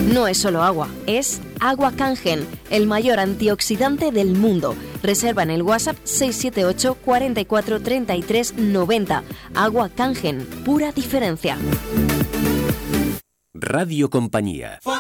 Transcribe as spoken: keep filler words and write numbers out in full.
No es solo agua, es Agua Kangen, el mayor antioxidante del mundo. Reserva en el WhatsApp seis siete ocho, cuarenta y cuatro, treinta y tres, noventa. Agua Kangen, pura diferencia. Radio Compañía.